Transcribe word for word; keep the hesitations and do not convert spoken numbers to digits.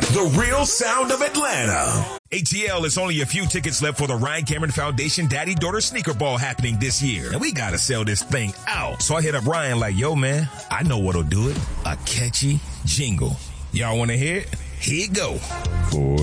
The real sound of Atlanta. A T L, is only a few tickets left for the Ryan Cameron Foundation Daddy-Daughter Sneaker Ball happening this year. And we gotta sell this thing out. So I hit up Ryan like, yo, man, I know what'll do it. A catchy jingle. Y'all wanna hear it? Here it go. Four.